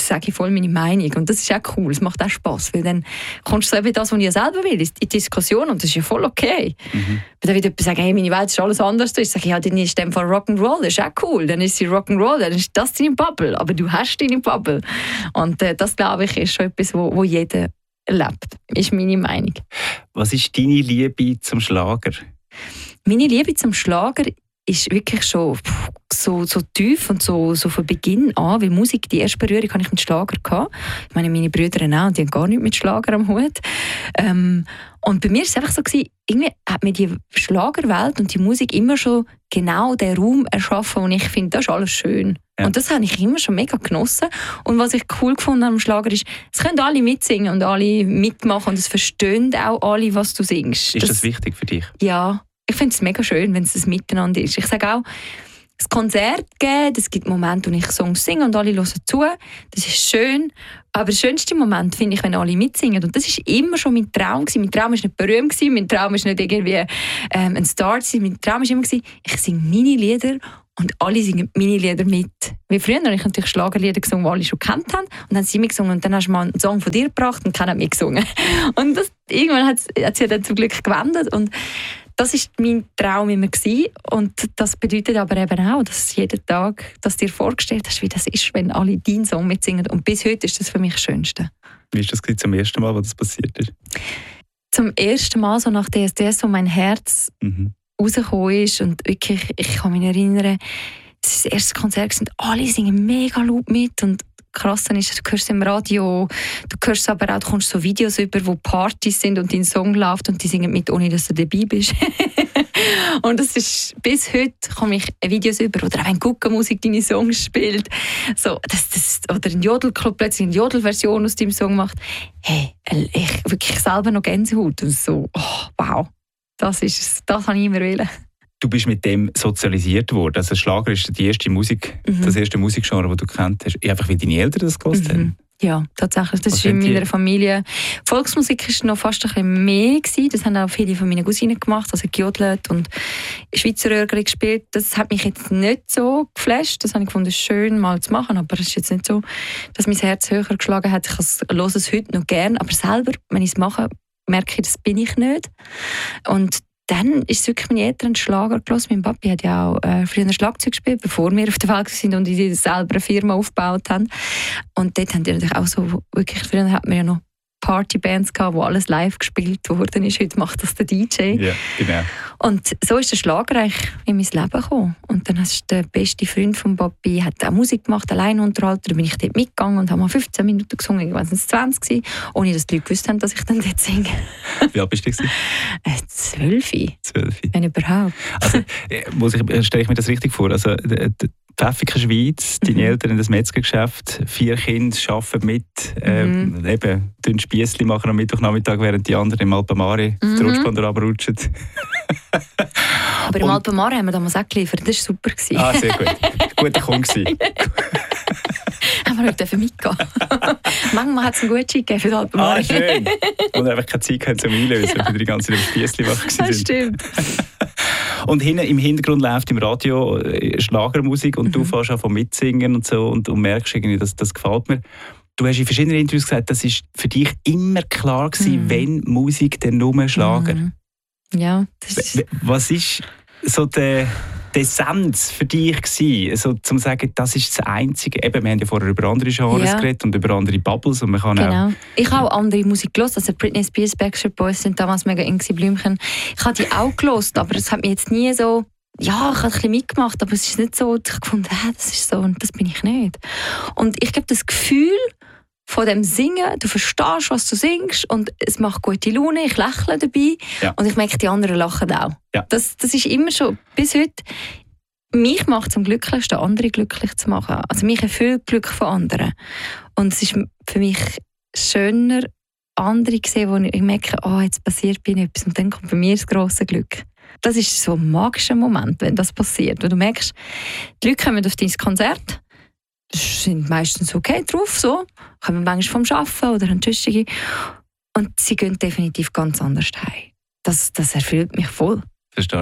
sage ich voll meine Meinung. Und das ist auch cool, es macht auch Spass, weil dann kommst du so eben das, was ich ja selber will, in die Diskussion und das ist ja voll okay. Mhm. Wenn dann wieder jemand sagt, hey, meine Welt ist alles anders, ich sage, ja, dann ist in dem Fall Rock'n'Roll, das ist auch cool, dann ist sie Rock'n'Roll, dann ist das deine Bubble, aber du hast deine Bubble. Und äh, das, glaube ich, ist schon etwas, wo, wo jeder erlebt, ist meine Meinung. Was ist deine Liebe zum Schlager? Meine Liebe zum Schlager ist wirklich schon so, so tief und so, so von Beginn an, weil Musik, die erste Berührung hatte ich mit Schlager gehabt. Ich meine, meine Brüder auch, die haben gar nichts mit Schlager am Hut. Ähm, und bei mir war es einfach so, irgendwie hat mir die Schlagerwelt und die Musik immer schon genau den Raum erschaffen, wo ich finde, das ist alles schön. Ja. Und das habe ich immer schon mega genossen. Und was ich cool gefunden am Schlager ist, es können alle mitsingen und alle mitmachen und es verstehen auch alle, was du singst. Ist das, das wichtig für dich? Ja. Ich finde es mega schön, wenn es das Miteinander ist. Ich sage auch, das Konzert geben, es gibt Momente, wo ich Songs singe und alle hören zu. Das ist schön. Aber der schönste Moment finde ich, wenn alle mitsingen. Und das war immer schon mein Traum. Mein Traum war nicht berühmt, mein Traum war nicht irgendwie ähm, ein Star. Mein Traum war immer, ich singe meine Lieder und alle singen meine Lieder mit. Wie früher habe ich natürlich Schlagerlieder gesungen, die alle schon gekannt haben. Und dann haben sie mitgesungen und dann hast du mal einen Song von dir gebracht und keiner hat mitgesungen. Und das, irgendwann hat es ja dann zum Glück gewendet. Und das war mein Traum immer gewesen. Und das bedeutet aber eben auch, dass jeden Tag, dass du dir vorgestellt hast, wie das ist, wenn alle deinen Song mitsingen. Und bis heute ist das für mich das Schönste. Wie war das zum ersten Mal, als das passiert ist? Zum ersten Mal, so nach D S D S, wo mein Herz mhm. rausgekommen ist. Und wirklich, ich kann mich erinnern, das ist das erste Konzert und alle singen mega laut mit. Und krass ist, du hörst es im Radio, du hörst es aber auch, du kommst so Videos über, wo Partys sind und dein Song läuft und die singen mit, ohne dass du dabei bist. Und das ist, bis heute komme ich Videos über, oder auch wenn Guckenmusik deine Songs spielt, so, das, das, oder ein Jodelclub plötzlich eine Jodelversion aus deinem Song macht. Hey, ich wirklich selber noch Gänsehaut und so, oh, wow, das ist es, das habe ich immer wollen. Du bist mit dem sozialisiert worden. Also Schlager ist die erste Musik, mhm. das erste Musikgenre, das du kennt hast. Einfach weil deine Eltern das gehört mhm. haben. Ja, tatsächlich. Das Was ist in meiner die? Familie. Volksmusik war noch fast ein bisschen mehr gewesen. Das haben auch viele von meinen Cousinen gemacht, also gejodelt und Schweizer Röhrchen gespielt. Das hat mich jetzt nicht so geflasht. Das habe ich gefunden, schön mal zu machen, aber es ist jetzt nicht so, dass mein Herz höher geschlagen hat. Ich höre es heute noch gern, aber selber, wenn ich es mache, merke ich, das bin ich nicht. Und dann ist es wirklich meine Eltern Schlager gehört. Mein Papi hat ja auch äh, früher Schlagzeug gespielt, bevor wir auf der Welt waren und die selber eine Firma aufgebaut haben. Und dort haben die natürlich auch so, wirklich, früher hatten wir ja noch Partybands gehabt, wo alles live gespielt worden ist. Heute macht das der D J. Ja, genau. Und so ist der Schlager eigentlich in mein Leben gekommen. Und dann ist der beste Freund von Papi, hat auch Musik gemacht, allein unterhalten. Da bin ich dort mitgegangen und habe mal fünfzehn Minuten gesungen, irgendwann waren es zwanzig gewesen, ohne dass die Leute gewusst haben, dass ich dann dort singe. Wie alt bist du? Äh, zwölf. Zwölf. Wenn überhaupt. Also, muss ich, stelle ich mir das richtig vor? Also, Pfäffiker Schweiz, deine mhm. Eltern in das Metzgergeschäft, vier Kinder arbeiten mit, mhm. äh, eben, tun Spiessli machen am Mittwochnachmittag, während die anderen im Alpamare mhm. die Rutschbahn runterrutschen. Aber im Alpamare haben wir damals auch geliefert, das war super. Ah, sehr gut. Guter Kunde. Haben wir heute mitgehen. Manchmal hat es einen Gutschein gegeben für die Alpamare. Ah, schön. Und einfach keine Zeit hatten zum Einlösen, weil die ganze Zeit im Spiessli wach waren. Das stimmt. Und hinten im Hintergrund läuft im Radio Schlagermusik und mhm. du fährst auch von mitsingen und so und, und merkst irgendwie, dass das gefällt mir. Du hast in verschiedenen Interviews gesagt, das war für dich immer klar gewesen, mhm. wenn Musik, dann nur Schlager. Mhm. Ja. Das ist... Was ist so der, der Essenz für dich gewesen, so, zum zu sagen, das ist das Einzige? Eben, wir haben ja vorher über andere Genres ja. geredet und über andere Bubbles. Und man kann genau. auch ich habe auch andere Musik gehört. Also Britney Spears, Backstreet Boys sind damals mega eng gewesen, Blümchen. Ich habe die auch gehört, aber es hat mich jetzt nie so... Ja, ich habe ein bisschen mitgemacht, aber es ist nicht so, dass ich gefunden habe, das ist so und das bin ich nicht. Und ich glaube, das Gefühl von dem Singen, du verstehst, was du singst und es macht gute Laune, ich lächle dabei ja. und ich merke, die anderen lachen auch. Ja. Das, das ist immer schon, bis heute, mich macht es am glücklichsten, andere glücklich zu machen. Also mich erfüllt Glück von anderen. Und es ist für mich schöner, andere zu sehen, wo ich merke, oh, jetzt passiert bei mir etwas und dann kommt bei mir das grosse Glück. Das ist so ein magischer Moment, wenn das passiert. Wenn du merkst, die Leute kommen auf dein Konzert, sind meistens okay drauf, so, kommen manchmal vom Arbeiten oder haben Tschüssige und sie gehen definitiv ganz anders heim. Das, das erfüllt mich voll. Verstehe ich.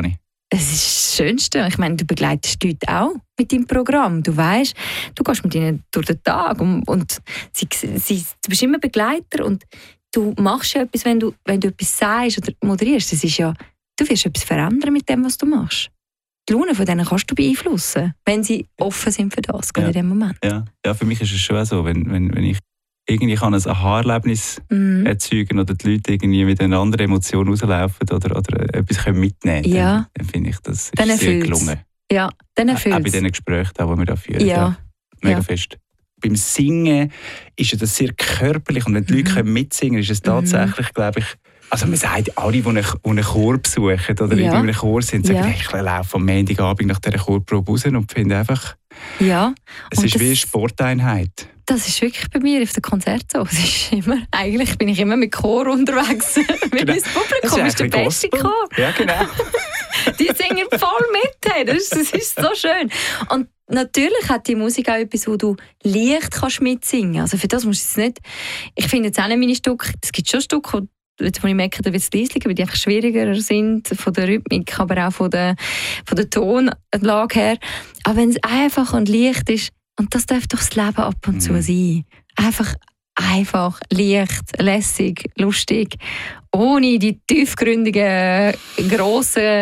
es ist das Schönste. Ich meine, du begleitest die Leute auch mit deinem Programm. Du weißt, du gehst mit ihnen durch den Tag und, und sie, sie, du bist immer Begleiter und du machst ja etwas, wenn du, wenn du etwas sagst oder moderierst. Das ist ja, du wirst etwas verändern mit dem, was du machst. Die Laune von denen kannst du beeinflussen, wenn sie offen sind für das, gerade ja. in dem Moment. Ja. ja, für mich ist es schon so, wenn, wenn, wenn ich irgendwie kann ein Aha-Erlebnis mm. erzeugen oder die Leute irgendwie mit einer anderen Emotion rauslaufen oder, oder etwas können mitnehmen können, ja. dann, dann finde ich, das ist dann sehr gelungen. Ja, dann erfüllt's. Auch bei diesen Gesprächen, die wir da führen. Ja. Ja, mega ja. fest. Beim Singen ist das sehr körperlich und wenn die Leute mhm. mitsingen können, ist es tatsächlich, mhm. glaube ich, also man sagt, alle, die einen, einen Chor besuchen oder ja. in einem Chor sind, sagen, ja. ich laufe am Montagabend nach dieser Chorprobe raus und finde einfach, ja. es und ist wie eine Sporteinheit. Das ist wirklich bei mir auf den Konzerten so. Es ist immer, eigentlich bin ich immer mit Chor unterwegs. Weil genau. Das Publikum das ist, ist der beste Chor. Ja, genau. Die singen voll mit. Hey. Das, das ist so schön. Und natürlich hat die Musik auch etwas, wo du leicht kannst mitsingen kannst. Also für das musst du jetzt nicht... Ich finde jetzt auch nicht meine Stücke... Es gibt schon Stücke, wo ich merke, da wird es leislicher, weil die einfach schwieriger sind von der Rhythmik, aber auch von der, von der Tonlage her. Aber wenn es einfach und leicht ist, und das darf doch das Leben ab und zu sein. Einfach, einfach, leicht, lässig, lustig, ohne die tiefgründigen, grossen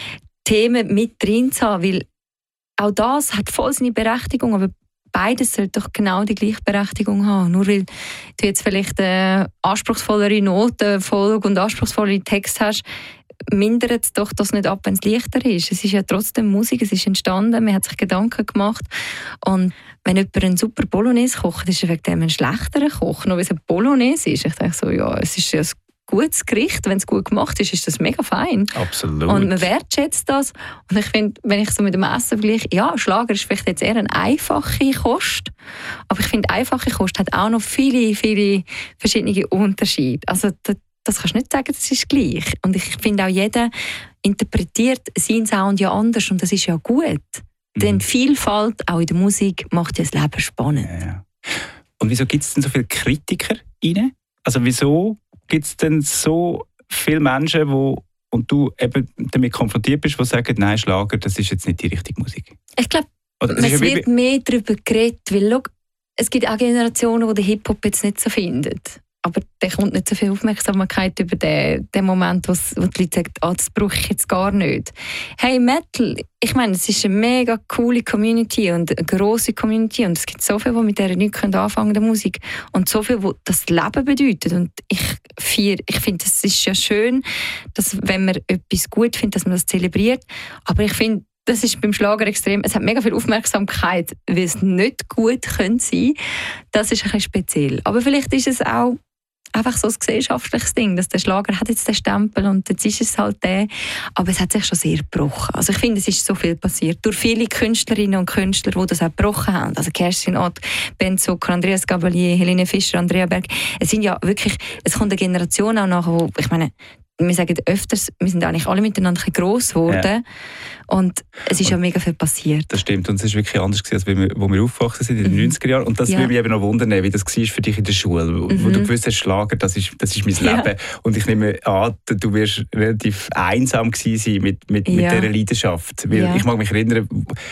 Themen mit drin zu haben, weil auch das hat voll seine Berechtigung, aber beides sollte doch genau die gleiche Berechtigung haben. Nur weil du jetzt vielleicht eine anspruchsvollere Notenfolge und anspruchsvollere Text hast, mindert es doch das nicht ab, wenn es leichter ist. Es ist ja trotzdem Musik, es ist entstanden, man hat sich Gedanken gemacht. Und wenn jemand einen super Bolognese kocht, ist er wegen dem ein schlechterer Koch, nur weil es ein Bolognese ist. Ich denke so, ja, es ist ein gutes Gericht, wenn es gut gemacht ist, ist das mega fein. Absolut. Und man wertschätzt das. Und ich finde, wenn ich so mit dem Essen vergleiche, ja, Schlager ist vielleicht jetzt eher eine einfache Kost, aber ich finde, einfache Kost hat auch noch viele, viele verschiedene Unterschiede. Also das, das kannst du nicht sagen, das ist gleich. Und ich finde auch, jeder interpretiert seinen Sound ja anders und das ist ja gut. Mhm. Denn Vielfalt, auch in der Musik, macht ja das Leben spannend. Ja, ja. Und wieso gibt es denn so viele Kritiker rein? Also wieso gibt es denn so viele Menschen, die, und du eben damit konfrontiert bist, die sagen, nein, Schlager, das ist jetzt nicht die richtige Musik? Ich glaube, es wird mehr darüber geredet, weil schau, es gibt auch Generationen, die den Hip-Hop jetzt nicht so finden. Aber der kommt nicht so viel Aufmerksamkeit über den, den Moment, wo die Leute sagen, oh, das brauche ich jetzt gar nicht. Hey, Metal, ich meine, es ist eine mega coole Community und eine grosse Community und es gibt so viel, die mit dieser nicht anfangen können, der Musik. Und so viel, was das Leben bedeutet. Und ich, ich finde, es ist ja schön, dass, wenn man etwas gut findet, dass man das zelebriert. Aber ich finde, das ist beim Schlager extrem. Es hat mega viel Aufmerksamkeit, weil es nicht gut sein könnte. Das ist ein bisschen speziell. Aber vielleicht ist es auch einfach so ein gesellschaftliches Ding, dass der Schlager hat jetzt den Stempel und jetzt ist es halt der. Aber es hat sich schon sehr gebrochen. Also ich finde, es ist so viel passiert. Durch viele Künstlerinnen und Künstler, die das auch gebrochen haben. Also Kerstin Ott, Ben Zucker, Andreas Gabalier, Helene Fischer, Andrea Berg. Es sind ja wirklich, es kommt eine Generation auch nach, wo, ich meine, wir sagen öfters, wir sind eigentlich alle miteinander gross geworden. Ja. Und es ist und ja mega viel passiert. Das stimmt. Und es ist wirklich anders gewesen, als wir, wo wir aufgewachsen sind in den mhm. neunziger Jahren. Und das ja. würde mich eben noch wundern, wie das war für dich in der Schule. Mhm. Wo du gewusst hast, Schlager, das ist, das ist mein ja. Leben. Und ich nehme an, du wirst relativ einsam gewesen sein mit, mit, ja. mit dieser Leidenschaft. Weil ja. ich mag mich erinnern,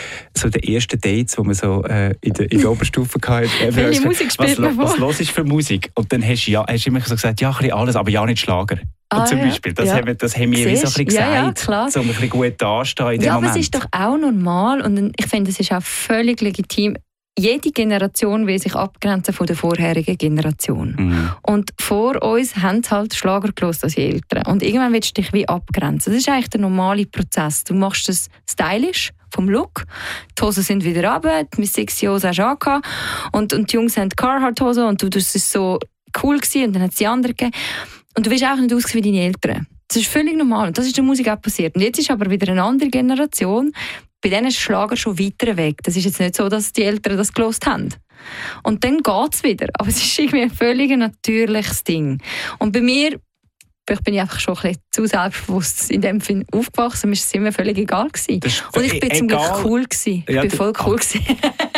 so die ersten Dates, die wir so äh, in der, in der Oberstufe hatten. Welche Musik spielt man vor? Was los ist für Musik? Und dann hast du ja, hast immer so gesagt, ja, ein bisschen alles, aber ja nicht Schlager. Ah, zum Beispiel. Das, ja. haben, das haben wir wie so ein bisschen gesagt, ja, ja, klar. so ein bisschen gut dastehen in dem ja, Moment. Ja, aber es ist doch auch normal und ich finde, es ist auch völlig legitim. Jede Generation will sich abgrenzen von der vorherigen Generation. Mhm. Und vor uns haben sie halt Schlager gehört als die Eltern. Und irgendwann willst du dich wie abgrenzen. Das ist eigentlich der normale Prozess. Du machst das stylisch, vom Look. Die Hosen sind wieder runter, die Miss sechzig Jahre hast du angehabt. Und, und die Jungs haben Carhartt-Hosen und du, das ist so cool gewesen. Und dann hat es die anderen gegeben. Und du willst auch nicht aussehen wie deine Eltern. Das ist völlig normal. Und das ist in der Musik auch passiert. Und jetzt ist aber wieder eine andere Generation. Bei denen ist Schlager schon weiter weg. Das ist jetzt nicht so, dass die Eltern das gelost haben. Und dann geht es wieder. Aber es ist irgendwie ein völlig natürliches Ding. Und bei mir, ich bin einfach schon ein bisschen zu selbstbewusst in dem Film aufgewachsen. Mir war es immer völlig egal gewesen. Und ich bin zum Glück cool gewesen. Ich ja, bin voll cool gewesen.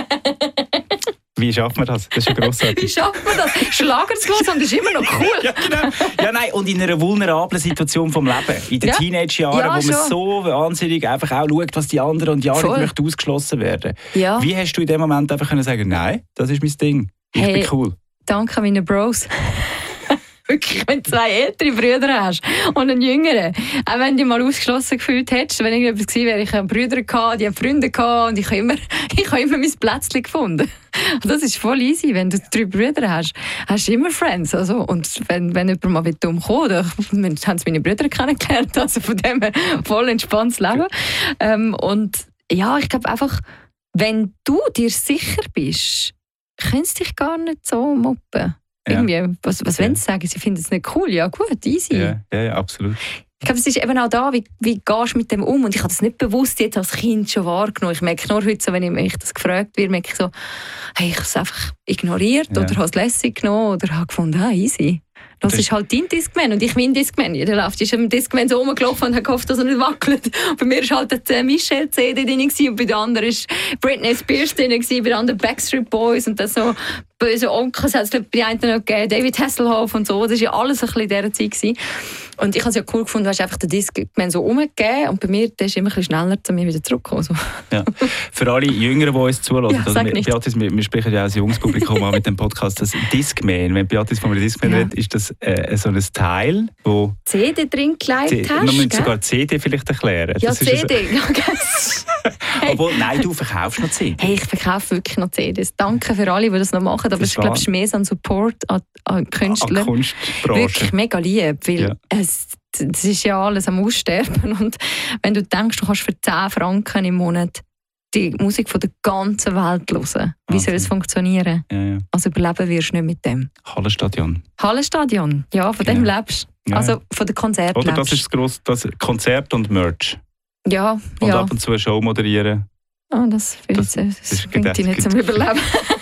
Wie schafft man das? Das ist ja grossartig. Wie schafft man das? Schlager zu hören und das ist immer noch cool. Ja, genau. Ja, nein, und in einer vulnerablen Situation vom Leben. In den ja. Teenage-Jahren, ja, wo man schon. so wahnsinnig einfach auch schaut, was die anderen und ja nicht möchten ausgeschlossen werden. Ja. Wie hast du in dem Moment einfach können sagen, nein, das ist mein Ding. Ich hey, bin cool. Danke meinen Bros. Wirklich, wenn du zwei ältere Brüder hast und einen jüngeren, auch wenn du dich mal ausgeschlossen gefühlt hättest, wenn irgendetwas gewesen wäre, ich habe Brüder gehabt, die haben Freunde gehabt und ich habe immer, ich habe immer mein Plätzchen gefunden. Und das ist voll easy, wenn du drei Brüder hast, hast du immer Friends. Also, und wenn, wenn jemand mal wieder umkommt, dann haben sie meine Brüder kennengelernt, also von dem her voll entspanntes Leben. Ähm, und ja, ich glaube einfach, wenn du dir sicher bist, kannst du dich gar nicht so moppen. Irgendwie, ja. was, was ja. wollen sie sagen? Sie finden es nicht cool. Ja gut, easy. Ja, ja, ja, absolut. Ich glaube, es ist eben auch da, wie, wie gehst du mit dem um? Und ich habe das nicht bewusst jetzt als Kind schon wahrgenommen. Ich merke nur heute so, wenn ich mich das gefragt werde, merke ich so, hey, ich habe es einfach ignoriert ja. oder habe es lässig genommen oder habe gefunden, ah, easy. Das, das ist halt dein Discman und ich mein Discman. Jeder läuft ist am Discman so rumgelaufen und hat gehofft, dass er nicht wackelt. Bei mir war halt eine Michelle-C D drin und bei den anderen war Britney Spears drin, bei den anderen Backstreet Boys und dann so böse Onkels hat es bei den einen noch gegeben, David Hasselhoff und so. Das war ja alles ein bisschen in dieser Zeit gewesen. Und ich habe es ja cool gefunden, du hast einfach den Discman so rumgegeben und bei mir der ist immer ein bisschen schneller zu mir wieder zurückgekommen. So. Ja. Für alle Jüngeren, die uns zulassen, ja, also, wir, Beatrice, wir, wir sprechen ja als junges Publikum an mit dem Podcast, das Discman, wenn Beatrice von einem Discman ja. redet, ist das äh, so ein Teil, wo C D drin gelegt hast. Man muss sogar C D vielleicht erklären. Ja, das C D. So. Hey. Obwohl, nein, du verkaufst noch C D. Hey, ich verkaufe wirklich noch C Ds. Danke für alle, die das noch machen. Aber ich glaube, es ist mehr so ein Support an, an Künstler. An Kunstbranche. Wirklich mega lieb, weil ja. es, es ist ja alles am Aussterben. Und wenn du denkst, du kannst für zehn Franken im Monat die Musik von der ganzen Welt hören, wie soll es funktionieren? Ja, ja. Also überleben wirst du nicht mit dem. Hallenstadion. Hallenstadion, ja, von dem ja. lebst du. Also ja. von den Konzerten Oder lebst. das ist das grosse, das Konzert und Merch. Ja, und ja. ab und zu eine Show moderieren. Oh, das finde ich, das, das bringt dich nicht zum Überleben.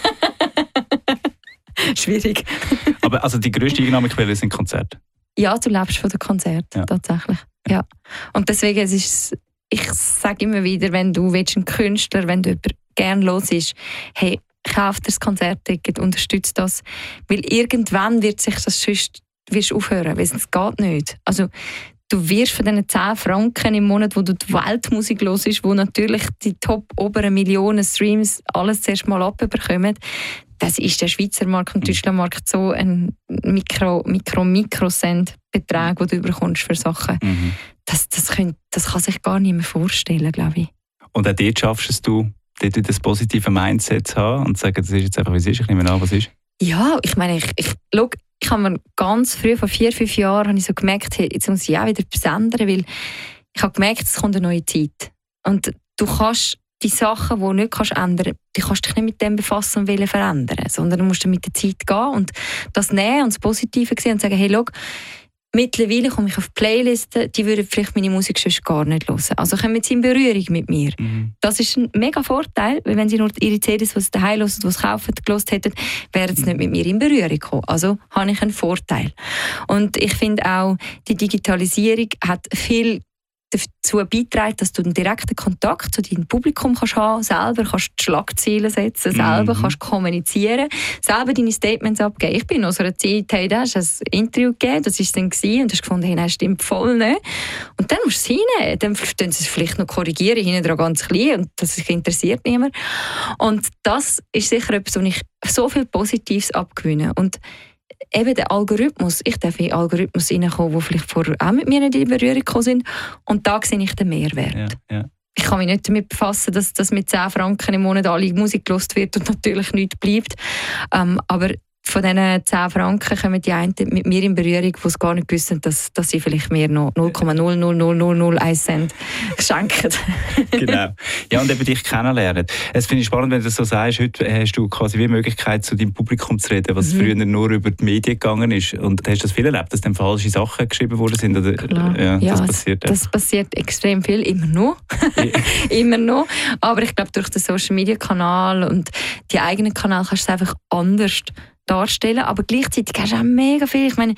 Schwierig. Aber also die grösste Einnahmequelle sind Konzerte? Ja, du lebst von den Konzerten, ja. tatsächlich. Ja. Und deswegen es ist ich sage immer wieder, wenn du willst, einen Künstler, wenn du jemanden gerne hörst, hey, kauf dir das Konzertticket, unterstütze das. Weil irgendwann wird sich das sonst wirst aufhören, weil es geht nicht. Also, du wirst von diesen zehn Franken im Monat, wo du die Weltmusik hörst, wo natürlich die top oberen Millionen Streams alles zuerst mal abbekommen, das ist der Schweizer Markt und der Deutschland Markt so ein Mikro, Mikro, Mikrocent-Betrag, den du bekommst für Sachen. Mhm. Das, das, könnt, das kann sich gar nicht mehr vorstellen, glaube ich. Und auch dort schaffst du, dort das positive Mindset zu haben und zu sagen, das ist jetzt einfach, wie es ist, ich nehme an, was ist? Ja, ich meine, ich, ich, schau, ich habe mir ganz früh, vor vier, fünf Jahren, habe ich so gemerkt, hey, jetzt muss ich auch wieder etwas ändern, weil ich habe gemerkt, es kommt eine neue Zeit. Und du kannst die Sachen, die du nicht kannst ändern kannst, die kannst dich nicht mit dem befassen und wollen verändern, sondern du musst mit der Zeit gehen und das nehmen und das Positive sehen und sagen, hey, schau, mittlerweile komme ich auf Playlisten, die würden vielleicht meine Musik sonst gar nicht hören. Also kommen sie in Berührung mit mir. Mhm. Das ist ein mega Vorteil, weil wenn sie nur ihre C Ds, die sie daheim hören, die sie kaufen, gehört hätten, wären sie nicht mit mir in Berührung gekommen. Also habe ich einen Vorteil. Und ich finde auch, die Digitalisierung hat viel dazu beitragen, dass du einen direkten Kontakt zu deinem Publikum kannst haben, selber kannst die Schlagzeilen setzen, selber mhm. kannst kommunizieren, selber deine Statements abgeben. Ich bin aus einer Zeit, hey, da hast du ein Interview gegeben, das war es dann gewesen, und hast gefunden, hey, das stimmt voll nicht. Und dann musst du es hinnehmen. Dann können sie es vielleicht noch korrigieren, hinten dran ganz klein, und das interessiert niemand. Und das ist sicher etwas, wo ich so viel Positives abgewinne. Und eben der Algorithmus, ich darf in den Algorithmus reinkommen, die vielleicht vorher auch mit mir nicht in Berührung gekommen sind, und da sehe ich den Mehrwert. Ja, ja. Ich kann mich nicht damit befassen, dass, dass mit zehn Franken im Monat alle Musik gehört wird und natürlich nichts bleibt. Ähm, aber von diesen zehn Franken kommen die einen mit mir in Berührung, die es gar nicht wissen, dass, dass sie vielleicht mir noch null Komma null null null null null eins Cent schenken. Genau. Ja, und eben dich kennenlernen. Es finde ich spannend, wenn du das so sagst. Heute hast du quasi wie die Möglichkeit, zu deinem Publikum zu reden, was mhm. früher nur über die Medien gegangen ist. Und hast du das viel erlebt, dass dann falsche Sachen geschrieben worden sind? Oder, ja, ja, das passiert das, das passiert extrem viel, immer noch. immer noch. Aber ich glaube, durch den Social-Media-Kanal und die eigenen Kanäle kannst du es einfach anders darstellen, aber gleichzeitig hast du auch mega viel. Ich meine,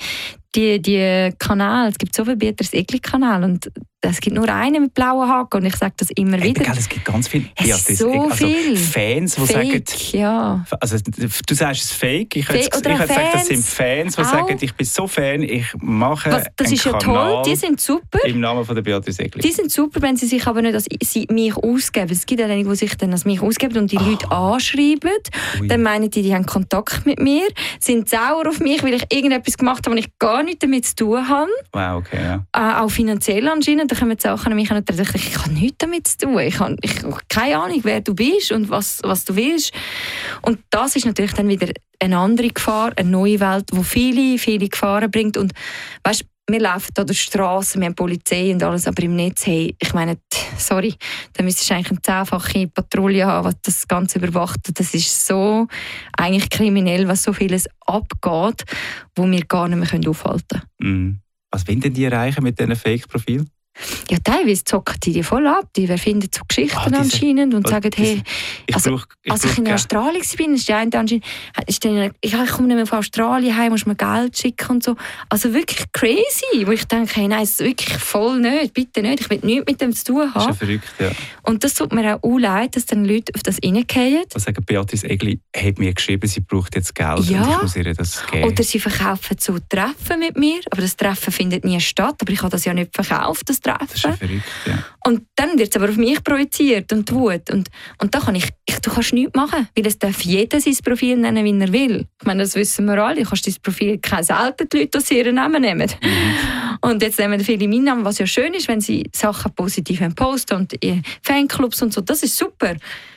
die, die Kanäle, es gibt so viele Beatrice Egli-Kanäle und es gibt nur einen mit blauen Haken und ich sage das immer wieder. Hey, es gibt ganz viele es so also viel. Fans, die Fake, sagen... Ja. Also, du sagst es Fake. Ich Fake würde sagen, das sind Fans, die auch. sagen, ich bin so Fan, ich mache Was, das einen ist ja Kanal toll, die sind super. im Namen von der Beatrice Egli. Die sind super, wenn sie sich aber nicht als sie, mich ausgeben. Es gibt ja einige, die sich dann als mich ausgeben und die oh. Leute anschreiben. Ui. Dann meinen die, die haben Kontakt mit mir, sind sauer auf mich, weil ich irgendetwas gemacht habe, wo ich gar nichts damit zu tun habe. Wow, okay, ja. Äh, auch finanziell anscheinend. Da kommen die Sachen an mich und ich, ich habe nichts damit zu tun. Ich habe, ich habe keine Ahnung, wer du bist und was, was du willst. Und das ist natürlich dann wieder eine andere Gefahr, eine neue Welt, die viele, viele Gefahren bringt. Und weißt, wir laufen hier durch die Straße, wir haben Polizei und alles, aber im Netz, hey, ich meine, sorry, da müsstest du eigentlich eine zehnfache Patrouille haben, was das Ganze überwacht. Das ist so eigentlich kriminell, was so vieles abgeht, wo wir gar nicht mehr aufhalten können. Mm. Was wollen denn die erreichen mit diesen Fake-Profilen? Ja, teilweise zocken die die voll ab. Die erfinden so Geschichten ah, diese, anscheinend und sagen, hey, ich also, brauch, ich als ich in Australien war, ist der eine anscheinend, ist der, ich komme nicht mehr von Australien heim, muss mir Geld schicken und so. Also wirklich crazy, wo ich denke, hey, nein, das ist wirklich voll nicht, bitte nicht, ich will nichts mit dem zu tun haben. Das ist ja verrückt, ja. Und das tut mir auch leid, dass dann Leute auf das reingehen. Was sagen, Beatrice Egli hat mir geschrieben, sie braucht jetzt Geld ja. und ich muss ihr das geben. Oder sie verkaufen so Treffen mit mir, aber das Treffen findet nie statt, aber ich habe das ja nicht verkauft, das Treffen. Das ist ja verrückt, ja. Und dann wird es aber auf mich projiziert und die Wut. Und, und da kann ich, ich, du kannst nichts machen, weil es darf jeder sein Profil nennen, wie er will. Ich meine, das wissen wir alle. Du kannst dein Profil, keine selten die Leute aus ihren Namen nehmen. Mhm. Und jetzt nehmen viele meinen Namen, was ja schön ist, wenn sie Sachen positiv posten und Fanclubs und so, das ist super.